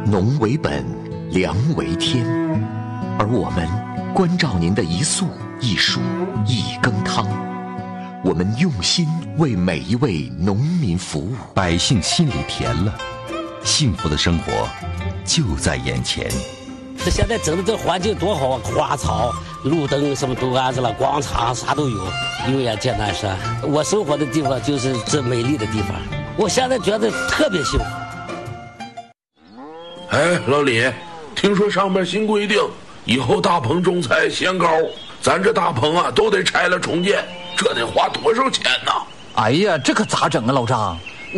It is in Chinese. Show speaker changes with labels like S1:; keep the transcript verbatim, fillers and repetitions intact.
S1: 农为本，粮为天，而我们关照您的一粟一蔬一羹汤，我们用心为每一位农民服务，
S2: 百姓心里甜了，幸福的生活就在眼前。
S3: 这现在整的这环境多好啊，花草、路灯什么都安置了，广场啥都有。油盐剑南山，我生活的地方就是这美丽的地方，我现在觉得特别幸福。
S4: 哎，老李，听说上面新规定，以后大棚种菜限高，咱这大棚啊都得拆了重建，这得花多少钱呢？
S5: 哎呀，这可咋整啊，老张？